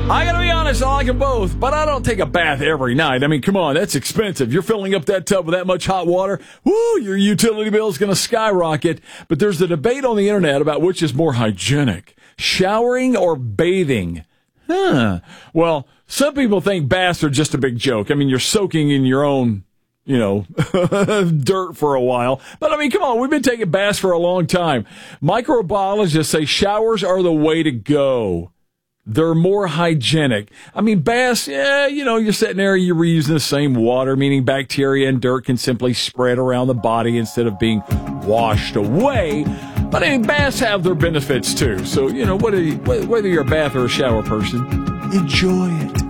I gotta be honest, I like them both, but I don't take a bath every night. I mean, come on, that's expensive. You're filling up that tub with that much hot water, woo, your utility bill is gonna skyrocket. But there's a debate on the internet about which is more hygienic, showering or bathing. Well, some people think baths are just a big joke. I mean, you're soaking in your own, dirt for a while. But I mean, come on, we've been taking baths for a long time. Microbiologists say showers are the way to go. They're more hygienic. I mean, baths, you're sitting there, you're reusing the same water, meaning bacteria and dirt can simply spread around the body instead of being washed away. But I mean, baths have their benefits too. So, whether you're a bath or a shower person, enjoy it.